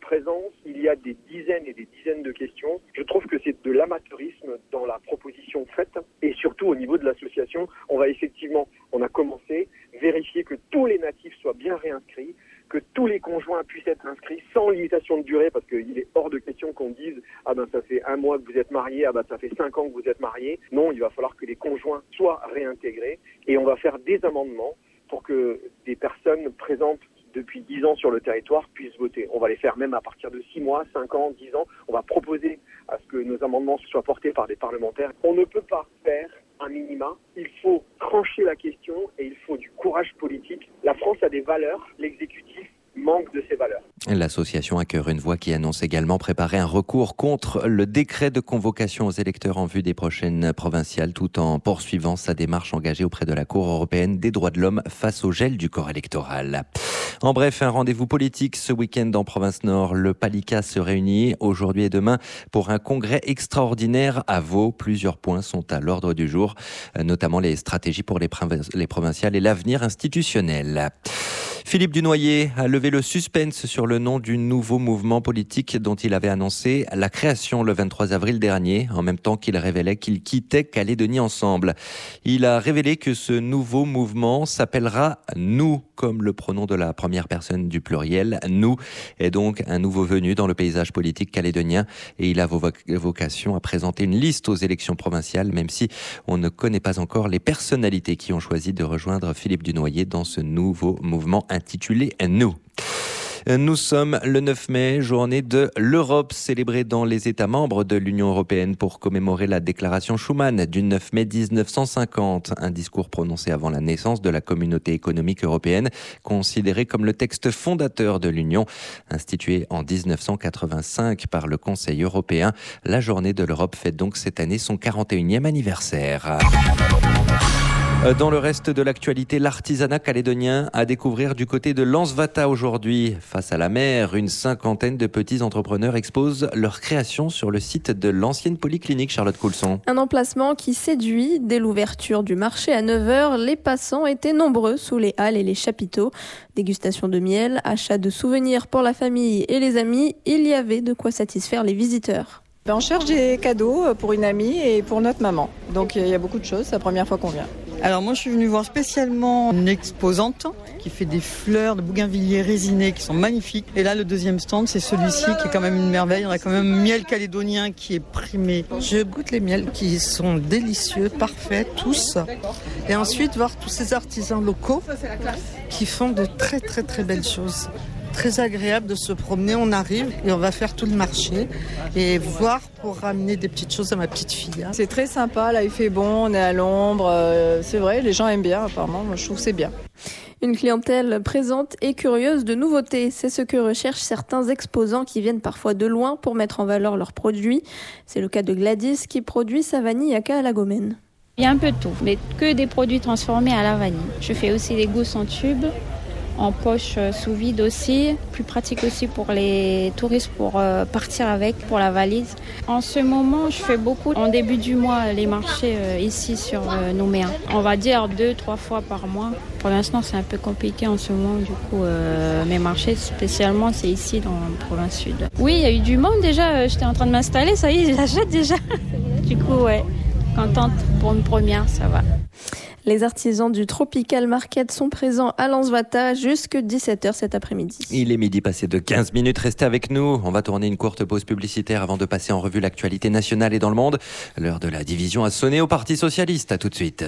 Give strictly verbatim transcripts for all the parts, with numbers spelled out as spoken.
présence, il y a des dizaines et des dizaines de questions. Je trouve que c'est de l'amateurisme dans la proposition faite. Et surtout, au niveau de l'association, on va effectivement, on a commencé, vérifier que tous les natifs soient bien réinscrits, que tous les conjoints puissent être inscrits sans limitation de durée, parce qu'il est hors de question qu'on dise « Ah ben ça fait un mois que vous êtes mariés, ah ben ça fait cinq ans que vous êtes mariés ». Non, il va falloir que les conjoints soient réintégrés et on va faire des amendements pour que des personnes présentes depuis dix ans sur le territoire puissent voter. On va les faire même à partir de six mois, cinq ans, dix ans. On va proposer à ce que nos amendements soient portés par des parlementaires. On ne peut pas faire un minima. Il faut trancher la question et il faut du courage politique. La France a des valeurs, l'exécutif manque de ces valeurs. L'association À Cœur Une Voix qui annonce également préparer un recours contre le décret de convocation aux électeurs en vue des prochaines provinciales, tout en poursuivant sa démarche engagée auprès de la Cour européenne des droits de l'homme face au gel du corps électoral. En bref, un rendez-vous politique ce week-end en province Nord. Le Palika se réunit aujourd'hui et demain pour un congrès extraordinaire à Vaud. Plusieurs points sont à l'ordre du jour, notamment les stratégies pour les provinciales et l'avenir institutionnel. Philippe Dunoyer a levé le suspense sur le nom du nouveau mouvement politique dont il avait annoncé la création le vingt-trois avril dernier, en même temps qu'il révélait qu'il quittait Calédonie Ensemble. Il a révélé que ce nouveau mouvement s'appellera « Nous », comme le pronom de la première personne du pluriel. « Nous » est donc un nouveau venu dans le paysage politique calédonien et il a vocation à présenter une liste aux élections provinciales, même si on ne connaît pas encore les personnalités qui ont choisi de rejoindre Philippe Dunoyer dans ce nouveau mouvement intitulé « Nous ». Nous sommes le neuf mai, journée de l'Europe, célébrée dans les États membres de l'Union européenne pour commémorer la déclaration Schuman du neuf mai dix-neuf cent cinquante. Un discours prononcé avant la naissance de la Communauté économique européenne, considéré comme le texte fondateur de l'Union, institué en dix-neuf cent quatre-vingt-cinq par le Conseil européen. La journée de l'Europe fête donc cette année son quarante et unième anniversaire. Dans le reste de l'actualité, l'artisanat calédonien à découvrir du côté de Lansvata aujourd'hui. Face à la mer, une cinquantaine de petits entrepreneurs exposent leur création sur le site de l'ancienne polyclinique Charlotte Coulson. Un emplacement qui séduit. Dès l'ouverture du marché à neuf heures, les passants étaient nombreux sous les halles et les chapiteaux. Dégustation de miel, achat de souvenirs pour la famille et les amis, il y avait de quoi satisfaire les visiteurs. On cherche des cadeaux pour une amie et pour notre maman. Donc il y a beaucoup de choses, c'est la première fois qu'on vient. Alors moi je suis venue voir spécialement une exposante qui fait des fleurs de bougainvilliers résinés qui sont magnifiques. Et là le deuxième stand c'est celui-ci qui est quand même une merveille. On a quand même un miel calédonien qui est primé. Je goûte les miels qui sont délicieux, parfaits tous. Et ensuite voir tous ces artisans locaux qui font de très très très belles choses. Très agréable de se promener, on arrive et on va faire tout le marché et voir pour ramener des petites choses à ma petite fille. C'est très sympa, là il fait bon, on est à l'ombre, euh, c'est vrai, les gens aiment bien apparemment, moi je trouve que c'est bien. Une clientèle présente et curieuse de nouveautés, c'est ce que recherchent certains exposants qui viennent parfois de loin pour mettre en valeur leurs produits. C'est le cas de Gladys qui produit sa vanille à la Gomène. Il y a un peu de tout, mais que des produits transformés à la vanille. Je fais aussi des gousses en tube, en poche sous vide aussi, plus pratique aussi pour les touristes pour euh, partir avec, pour la valise. En ce moment, je fais beaucoup en début du mois les marchés euh, ici sur euh, Nouméa. On va dire deux, trois fois par mois. Pour l'instant, c'est un peu compliqué en ce moment, du coup, euh, mes marchés spécialement, c'est ici dans la province sud. Oui, il y a eu du monde déjà, j'étais en train de m'installer, ça y est, j'achète déjà. Du coup, ouais, contente pour une première, ça va. Les artisans du Tropical Market sont présents à Lansvata jusque dix-sept heures cet après-midi. Il est midi passé de quinze minutes. Restez avec nous. On va tourner une courte pause publicitaire avant de passer en revue l'actualité nationale et dans le monde. L'heure de la division a sonné au Parti Socialiste. À tout de suite.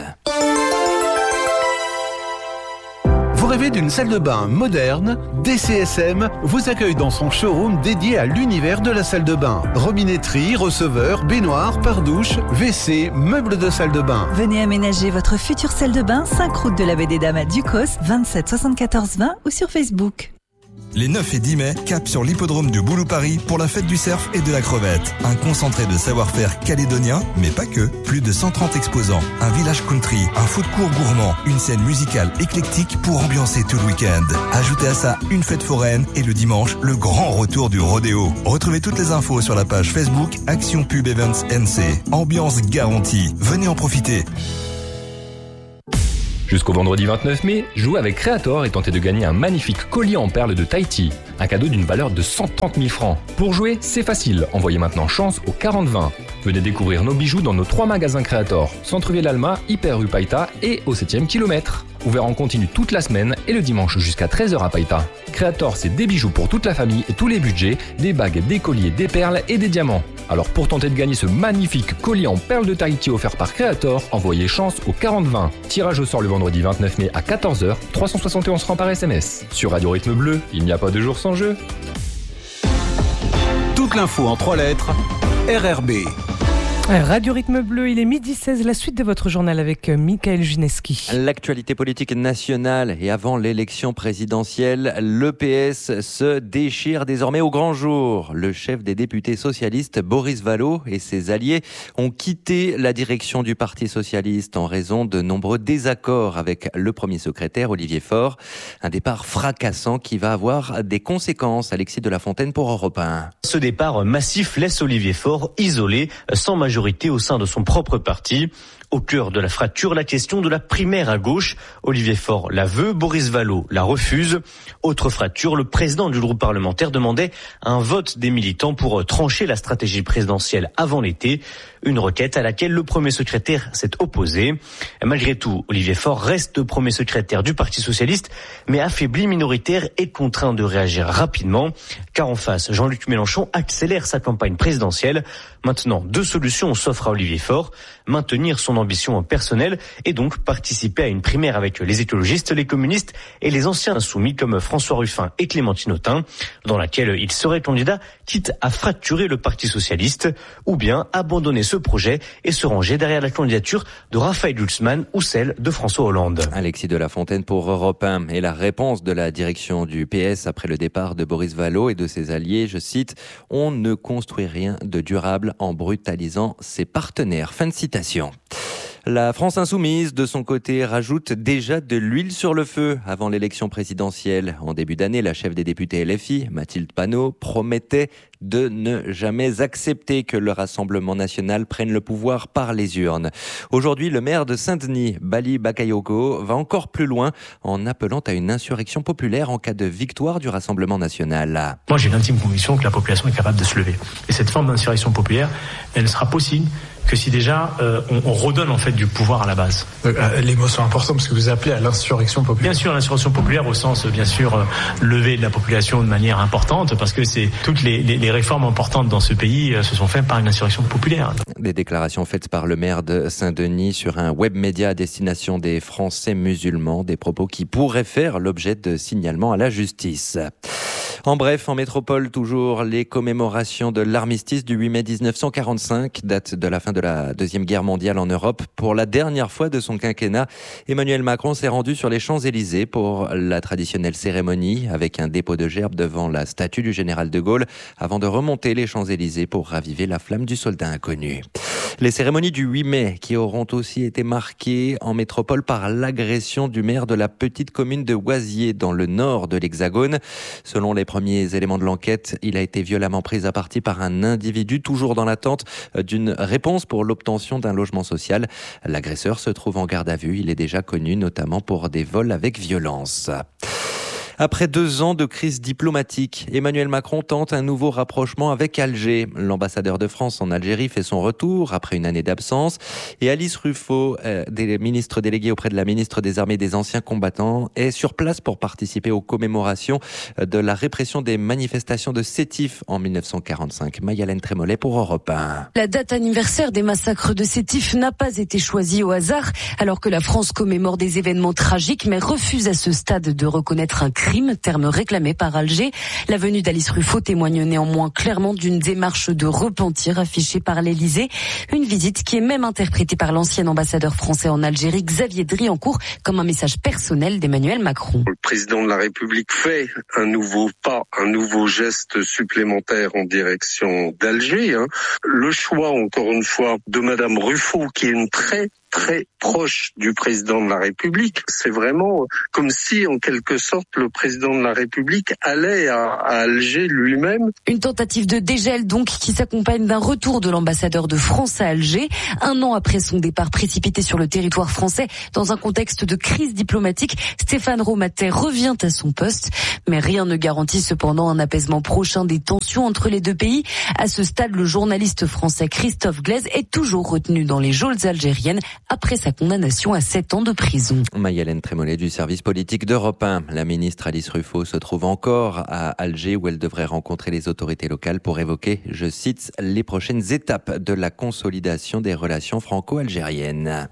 Vous rêvez d'une salle de bain moderne? D C S M vous accueille dans son showroom dédié à l'univers de la salle de bain. Robinetterie, receveur, baignoire, pare-douche, W C, meubles de salle de bain. Venez aménager votre future salle de bain, cinq route de la Baie des Dames à Ducos, vingt-sept soixante-quatorze vingt ou sur Facebook. Les neuf et dix mai, cap sur l'hippodrome du Boulou Paris pour la fête du cerf et de la crevette. Un concentré de savoir-faire calédonien, mais pas que. Plus de cent trente exposants, un village country, un food court gourmand, une scène musicale éclectique pour ambiancer tout le week-end. Ajoutez à ça une fête foraine et le dimanche, le grand retour du rodéo. Retrouvez toutes les infos sur la page Facebook Action Pub Events N C. Ambiance garantie. Venez en profiter. Jusqu'au vendredi vingt-neuf mai, jouez avec Creator et tentez de gagner un magnifique collier en perles de Tahiti. un cadeau d'une valeur de cent trente mille francs. Pour jouer, c'est facile, envoyez maintenant chance au quarante vingt. Venez découvrir nos bijoux dans nos trois magasins Créator, Centre-Ville Alma, Hyper rue Païta et au septième kilomètre. Ouvert en continu toute la semaine et le dimanche jusqu'à treize heures à Païta. Créator, c'est des bijoux pour toute la famille et tous les budgets, des bagues, des colliers, des perles et des diamants. Alors pour tenter de gagner ce magnifique collier en perles de Tahiti offert par Créator, envoyez chance au quarante vingt. Tirage au sort le vendredi vingt-neuf mai à quatorze heures, trois cent soixante et onze francs par S M S. Sur Radio Rythme Bleu, il n'y a pas de jour sans jeu. Toute l'info en trois lettres, R R B. Radio Rythme Bleu, il est midi seize, la suite de votre journal avec Michael Gineski. L'actualité politique nationale et avant l'élection présidentielle, le P S se déchire désormais au grand jour. Le chef des députés socialistes, Boris Vallaud, et ses alliés ont quitté la direction du Parti socialiste en raison de nombreux désaccords avec le premier secrétaire, Olivier Faure. Un départ fracassant qui va avoir des conséquences. Alexis de la Fontaine pour Europe un. Ce départ massif laisse Olivier Faure isolé, sans majorité au sein de son propre parti. Au cœur de la fracture, la question de la primaire à gauche. Olivier Faure la veut, Boris Vallaud la refuse. Autre fracture, le président du groupe parlementaire demandait un vote des militants pour trancher la stratégie présidentielle avant l'été. Une requête à laquelle le premier secrétaire s'est opposé. Malgré tout, Olivier Faure reste premier secrétaire du Parti socialiste, mais affaibli, minoritaire et contraint de réagir rapidement. Car en face, Jean-Luc Mélenchon accélère sa campagne présidentielle. Maintenant, deux solutions s'offrent à Olivier Faure. Maintenir son ambition personnelle et donc participer à une primaire avec les écologistes, les communistes et les anciens insoumis comme François Ruffin et Clémentine Autain, dans laquelle il serait candidat, quitte à fracturer le Parti socialiste, ou bien abandonner ce projet et se ranger derrière la candidature de Raphaël Glucksmann ou celle de François Hollande. Alexis de la Fontaine pour Europe un. Et la réponse de la direction du P S après le départ de Boris Vallaud et de ses alliés, je cite, « On ne construit rien de durable en brutalisant ses partenaires ». Fin de citation. La France insoumise, de son côté, rajoute déjà de l'huile sur le feu avant l'élection présidentielle. En début d'année, la chef des députés L F I, Mathilde Panot, promettait de ne jamais accepter que le Rassemblement national prenne le pouvoir par les urnes. Aujourd'hui, le maire de Saint-Denis, Bali Bakayoko, va encore plus loin en appelant à une insurrection populaire en cas de victoire du Rassemblement national. Moi, j'ai l'intime conviction que la population est capable de se lever. Et cette forme d'insurrection populaire, elle ne sera possible que si déjà euh, on, on redonne en fait du pouvoir à la base. Euh, les mots sont importants parce que vous appelez à l'insurrection populaire. Bien sûr, l'insurrection populaire au sens bien sûr euh, lever de la population de manière importante parce que c'est toutes les, les, les réformes importantes dans ce pays euh, se sont faites par une insurrection populaire. Des déclarations faites par le maire de Saint-Denis sur un web média à destination des Français musulmans, des propos qui pourraient faire l'objet de signalements à la justice. En bref, en métropole, toujours les commémorations de l'armistice du huit mai dix-neuf cent quarante-cinq, date de la fin de la Deuxième Guerre mondiale en Europe. Pour la dernière fois de son quinquennat, Emmanuel Macron s'est rendu sur les Champs-Élysées pour la traditionnelle cérémonie avec un dépôt de gerbes devant la statue du général de Gaulle avant de remonter les Champs-Élysées pour raviver la flamme du soldat inconnu. Les cérémonies du huit mai qui auront aussi été marquées en métropole par l'agression du maire de la petite commune de Oisier dans le nord de l'Hexagone. Selon les premiers éléments de l'enquête, il a été violemment pris à partie par un individu toujours dans l'attente d'une réponse pour l'obtention d'un logement social. L'agresseur se trouve en garde à vue. Il est déjà connu notamment pour des vols avec violence. Après deux ans de crise diplomatique, Emmanuel Macron tente un nouveau rapprochement avec Alger. L'ambassadeur de France en Algérie fait son retour après une année d'absence. Et Alice Ruffo, euh, des ministres délégués auprès de la ministre des Armées des Anciens Combattants, est sur place pour participer aux commémorations de la répression des manifestations de Sétif en dix-neuf cent quarante-cinq. Mayalène Trémollet pour Europe un. La date anniversaire des massacres de Sétif n'a pas été choisie au hasard, alors que la France commémore des événements tragiques, mais refuse à ce stade de reconnaître un crime, terme réclamé par Alger. La venue d'Alice Ruffo témoigne néanmoins clairement d'une démarche de repentir affichée par l'Élysée. Une visite qui est même interprétée par l'ancien ambassadeur français en Algérie, Xavier Driancourt, comme un message personnel d'Emmanuel Macron. Le président de la République fait un nouveau pas, un nouveau geste supplémentaire en direction d'Alger. Hein. Le choix, encore une fois, de Madame Ruffo, qui est une très très proche du président de la République. C'est vraiment comme si, en quelque sorte, le président de la République allait à, à Alger lui-même. Une tentative de dégel donc qui s'accompagne d'un retour de l'ambassadeur de France à Alger, un an après son départ précipité sur le territoire français dans un contexte de crise diplomatique. Stéphane Romatet revient à son poste, mais rien ne garantit cependant un apaisement prochain des tensions entre les deux pays. À ce stade, le journaliste français Christophe Glaise est toujours retenu dans les geôles algériennes après sa condamnation à sept ans de prison. Maï-Hélène Trémollet du service politique d'Europe un. La ministre Alice Ruffo se trouve encore à Alger où elle devrait rencontrer les autorités locales pour évoquer, je cite, les prochaines étapes de la consolidation des relations franco-algériennes.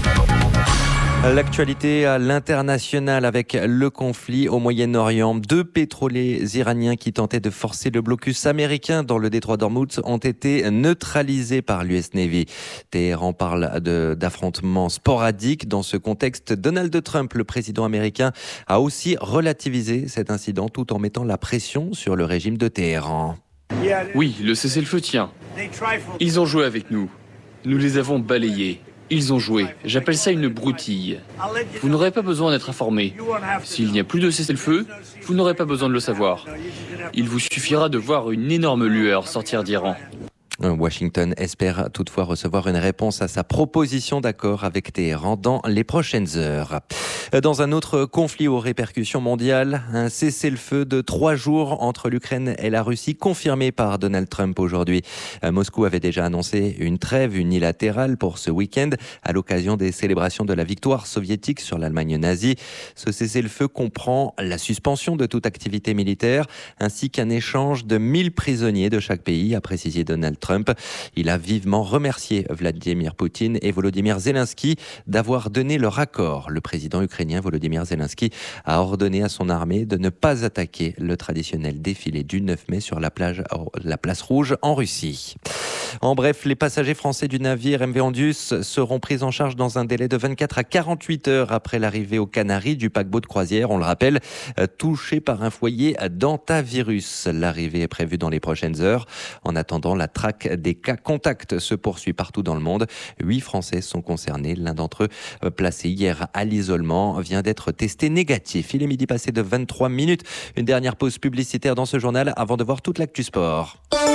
L'actualité à l'international avec le conflit au Moyen-Orient. Deux pétroliers iraniens qui tentaient de forcer le blocus américain dans le détroit d'Ormuz ont été neutralisés par l'U S Navy. Téhéran parle de, d'affrontements sporadiques. Dans ce contexte, Donald Trump, le président américain, a aussi relativisé cet incident tout en mettant la pression sur le régime de Téhéran. Oui, le cessez-le-feu tient. Ils ont joué avec nous. Nous les avons balayés. Ils ont joué. J'appelle ça une broutille. Vous n'aurez pas besoin d'être informé. S'il n'y a plus de cessez-le-feu, vous n'aurez pas besoin de le savoir. Il vous suffira de voir une énorme lueur sortir d'Iran. Washington espère toutefois recevoir une réponse à sa proposition d'accord avec Téhéran dans les prochaines heures. Dans un autre conflit aux répercussions mondiales, un cessez-le-feu de trois jours entre l'Ukraine et la Russie confirmé par Donald Trump aujourd'hui. Moscou avait déjà annoncé une trêve unilatérale pour ce week-end à l'occasion des célébrations de la victoire soviétique sur l'Allemagne nazie. Ce cessez-le-feu comprend la suspension de toute activité militaire ainsi qu'un échange de mille prisonniers de chaque pays, a précisé Donald Trump. Il a vivement remercié Vladimir Poutine et Volodymyr Zelensky d'avoir donné leur accord. Le président ukrainien Volodymyr Zelensky a ordonné à son armée de ne pas attaquer le traditionnel défilé du neuf mai sur la, plage, la place Rouge en Russie. En bref, les passagers français du navire M V Andus seront pris en charge dans un délai de vingt-quatre à quarante-huit heures après l'arrivée aux Canaries du paquebot de croisière, on le rappelle, touché par un foyer d'hantavirus. L'arrivée est prévue dans les prochaines heures. En attendant, la traque des cas contacts se poursuit partout dans le monde. Huit Français sont concernés. L'un d'entre eux, placé hier à l'isolement, vient d'être testé négatif. Il est midi passé de vingt-trois minutes. Une dernière pause publicitaire dans ce journal avant de voir toute l'actu sport.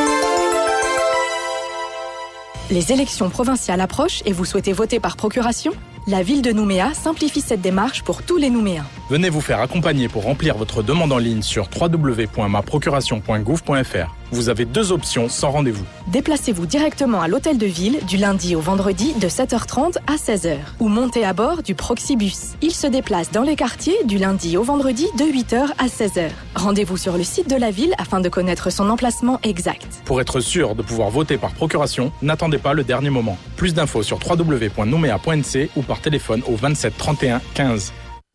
Les élections provinciales approchent et vous souhaitez voter par procuration ? La ville de Nouméa simplifie cette démarche pour tous les Nouméens. Venez vous faire accompagner pour remplir votre demande en ligne sur w w w point ma procuration point gouv point f r. Vous avez deux options sans rendez-vous. Déplacez-vous directement à l'hôtel de ville du lundi au vendredi de sept heures trente à seize heures ou montez à bord du Proxibus. Il se déplace dans les quartiers du lundi au vendredi de huit heures à seize heures. Rendez-vous sur le site de la ville afin de connaître son emplacement exact. Pour être sûr de pouvoir voter par procuration, n'attendez pas le dernier moment. Plus d'infos sur w w w point nouméa point n c ou par téléphone au vingt-sept trente et un quinze.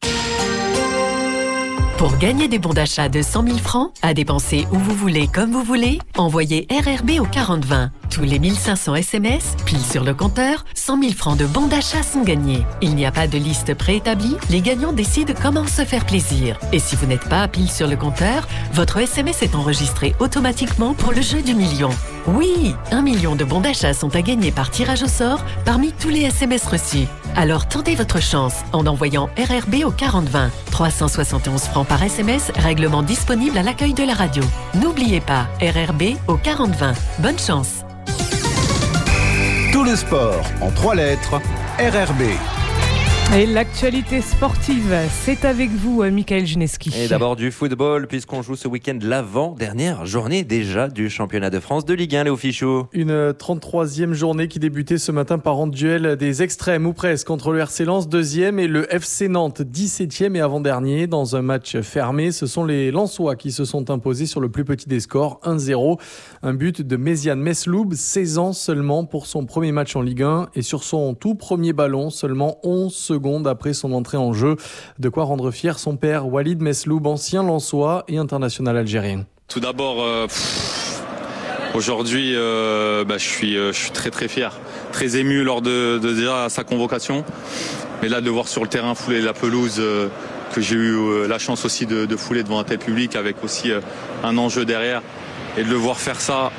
Pour gagner des bons d'achat de cent mille francs, à dépenser où vous voulez, comme vous voulez, envoyez R R B au quarante vingt. Tous les mille cinq cents S M S, pile sur le compteur, cent mille francs de bons d'achat sont gagnés. Il n'y a pas de liste préétablie, les gagnants décident comment se faire plaisir. Et si vous n'êtes pas pile sur le compteur, votre S M S est enregistré automatiquement pour le jeu du million. Oui, un million de bons d'achat sont à gagner par tirage au sort parmi tous les S M S reçus. Alors tentez votre chance en envoyant R R B au quarante vingt. trois cent soixante et onze francs par S M S, règlement disponible à l'accueil de la radio. N'oubliez pas, R R B au quarante vingt. Bonne chance. Tout le sport en trois lettres, R R B. Et l'actualité sportive, c'est avec vous, Michael Juneski. Et d'abord du football, puisqu'on joue ce week-end l'avant-dernière journée déjà du championnat de France de Ligue un, Léo Fichot. Une trente-troisième journée qui débutait ce matin par un duel des extrêmes, ou presque, entre le R C Lens, deuxième, et le F C Nantes, dix-septième et avant-dernier. Dans un match fermé, ce sont les Lensois qui se sont imposés sur le plus petit des scores, un zéro. Un but de Méziane Mesloub, seize ans seulement pour son premier match en Ligue un, et sur son tout premier ballon, seulement onze secondes après son entrée en jeu. De quoi rendre fier son père, Walid Mesloub, ancien Lensois et international algérien. Tout d'abord, euh, pff, aujourd'hui, euh, bah, je suis, euh, je suis très très fier, très ému lors de, de déjà sa convocation. Mais là, de voir sur le terrain fouler la pelouse, euh, que j'ai eu euh, la chance aussi de, de fouler devant un tel public, avec aussi euh, un enjeu derrière, et de le voir faire ça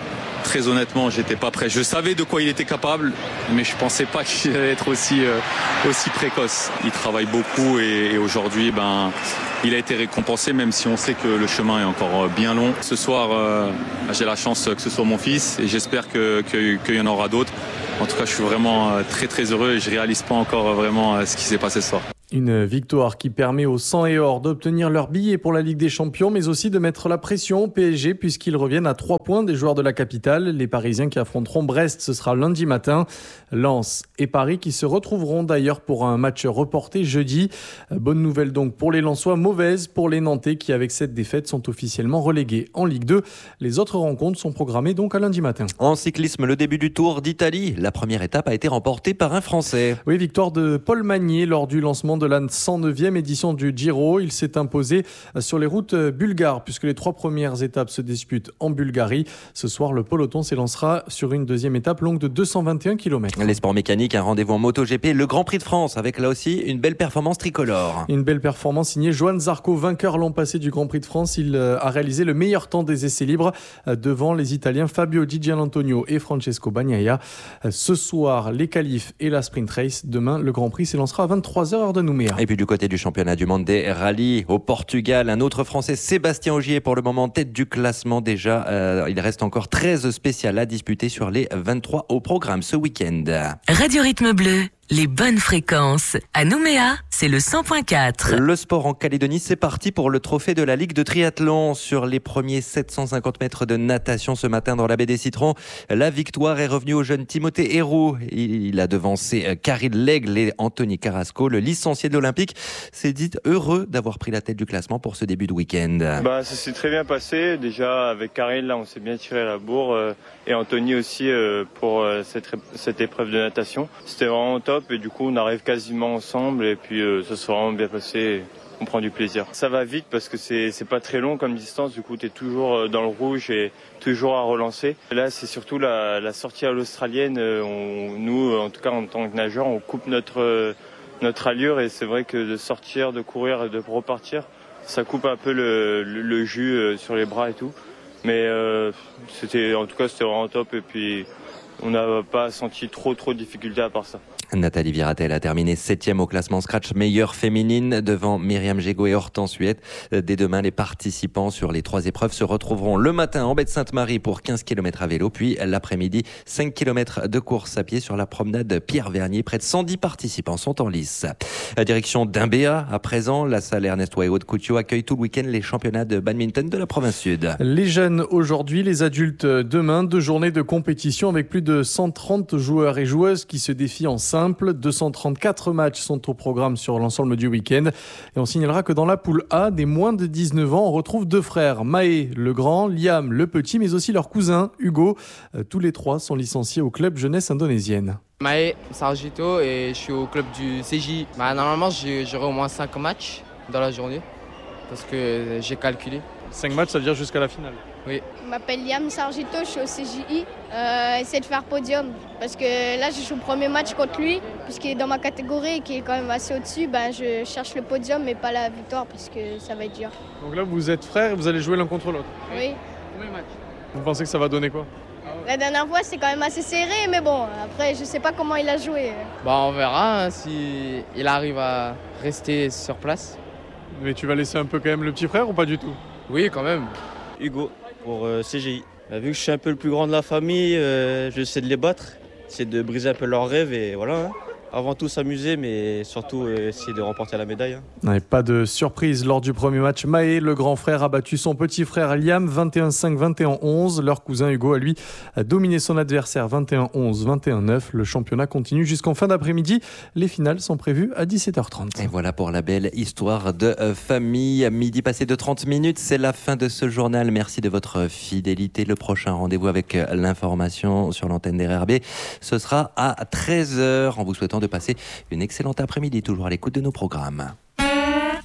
Très honnêtement, j'étais pas prêt. Je savais de quoi il était capable, mais je pensais pas qu'il allait être aussi, euh, aussi précoce. Il travaille beaucoup et, et aujourd'hui, ben, il a été récompensé, même si on sait que le chemin est encore bien long. Ce soir, euh, j'ai la chance que ce soit mon fils et j'espère que, que, qu'il y en aura d'autres. En tout cas, je suis vraiment très très heureux et je réalise pas encore vraiment ce qui s'est passé ce soir. Une victoire qui permet aux sang et or d'obtenir leur billet pour la Ligue des Champions, mais aussi de mettre la pression au P S G puisqu'ils reviennent à trois points des joueurs de la capitale. Les Parisiens qui affronteront Brest, ce sera lundi matin. Lens et Paris qui se retrouveront d'ailleurs pour un match reporté jeudi. Bonne nouvelle donc pour les Lensois, mauvaise pour les Nantais qui avec cette défaite sont officiellement relégués en Ligue deux. Les autres rencontres sont programmées donc à lundi matin. En cyclisme, le début du Tour d'Italie. La première étape a été remportée par un Français. Oui, victoire de Paul Magnier lors du lancement de la cent neuvième édition du Giro. Il s'est imposé sur les routes bulgares puisque les trois premières étapes se disputent en Bulgarie. Ce soir, le peloton s'élancera sur une deuxième étape longue de deux cent vingt et un kilomètres. Les sports mécaniques, un rendez-vous en MotoGP, le Grand Prix de France avec là aussi une belle performance tricolore. Une belle performance signée Johann Zarco, vainqueur l'an passé du Grand Prix de France. Il a réalisé le meilleur temps des essais libres devant les Italiens Fabio Di Gianantonio et Francesco Bagnaia. Ce soir, les qualifs et la sprint race. Demain, le Grand Prix s'élancera à vingt-trois heures de Nouméa. Et puis du côté du championnat du monde des rallyes au Portugal, un autre Français, Sébastien Ogier, pour le moment tête du classement déjà. Euh, il reste encore treize spéciales à disputer sur les vingt-trois au programme ce week-end. Radio Rythme Bleu, les bonnes fréquences. À Nouméa, c'est le cent point quatre. Le sport en Calédonie, c'est parti pour le trophée de la Ligue de triathlon. Sur les premiers sept cent cinquante mètres de natation ce matin dans la baie des Citrons, la victoire est revenue au jeune Timothée Héroux. Il a devancé Karil Lègle et Anthony Carrasco. Le licencié de l'Olympique s'est dit heureux d'avoir pris la tête du classement pour ce début de week-end. Bah, ça s'est très bien passé. Déjà, avec Karil, là, on s'est bien tiré la bourre. Euh, et Anthony aussi euh, pour euh, cette, cette épreuve de natation. C'était vraiment top. Et du coup, on arrive quasiment ensemble. Et puis, euh, ça s'est vraiment bien passé. On prend du plaisir. Ça va vite parce que c'est, c'est pas très long comme distance. Du coup, tu es toujours dans le rouge et toujours à relancer. Et là, c'est surtout la, la sortie à l'australienne. On, nous, en tout cas, en tant que nageurs, on coupe notre, notre allure. Et c'est vrai que de sortir, de courir et de repartir, ça coupe un peu le, le, le jus sur les bras et tout. Mais euh, c'était, en tout cas, c'était vraiment top. Et puis, on n'a pas senti trop, trop de difficultés à part ça. Nathalie Viratel a terminé septième au classement Scratch meilleure féminine devant Myriam Gégaud et Hortense Huette. Dès demain, les participants sur les trois épreuves se retrouveront le matin en baie de Sainte-Marie pour quinze kilomètres à vélo, puis l'après-midi, cinq kilomètres de course à pied sur la promenade Pierre-Vernier. Près de cent dix participants sont en lice. À direction d'Imbéa, à présent, la salle Ernest Waéo de Couture accueille tout le week-end les championnats de badminton de la province sud. Les jeunes aujourd'hui, les adultes demain, deux journées de compétition avec plus de cent trente joueurs et joueuses qui se défient en simple. deux cent trente-quatre matchs sont au programme sur l'ensemble du week-end. Et on signalera que dans la poule A, des moins de dix-neuf ans, on retrouve deux frères, Maë le grand, Liam le petit, mais aussi leur cousin Hugo. Tous les trois sont licenciés au club jeunesse indonésienne. Maë Sargito et je suis au club du C J. Bah, normalement, j'aurai au moins cinq matchs dans la journée parce que j'ai calculé. cinq matchs, ça veut dire jusqu'à la finale? Oui. Je m'appelle Liam Sargito, je suis au C J I. Euh, essayer de faire podium parce que là, je joue le premier match contre lui puisqu'il est dans ma catégorie et qu'il est quand même assez au-dessus. Ben, je cherche le podium mais pas la victoire parce que ça va être dur. Donc là, vous êtes frères et vous allez jouer l'un contre l'autre? Oui. Premier match. Vous pensez que ça va donner quoi? La dernière fois, c'est quand même assez serré, mais bon, après, je sais pas comment il a joué. Bah, on verra hein, si il arrive à rester sur place. Mais tu vas laisser un peu quand même le petit frère ou pas du tout? Oui, quand même. Hugo, pour euh, C G I. Bah, vu que je suis un peu le plus grand de la famille, euh, j'essaie de les battre, essayer de briser un peu leurs rêves et voilà. Hein. Avant tout s'amuser, mais surtout euh, essayer de remporter la médaille. Hein. Et pas de surprise lors du premier match. Maë, le grand frère, a battu son petit frère Liam vingt et un cinq, vingt et un onze. Leur cousin Hugo, à lui, a dominé son adversaire vingt et un onze, vingt et un neuf. Le championnat continue jusqu'en fin d'après-midi. Les finales sont prévues à dix-sept heures trente. Et voilà pour la belle histoire de famille. À midi passé de trente minutes, c'est la fin de ce journal. Merci de votre fidélité. Le prochain rendez-vous avec l'information sur l'antenne des R R B, ce sera à treize heures en vous souhaitant de passer une excellente après-midi, toujours à l'écoute de nos programmes.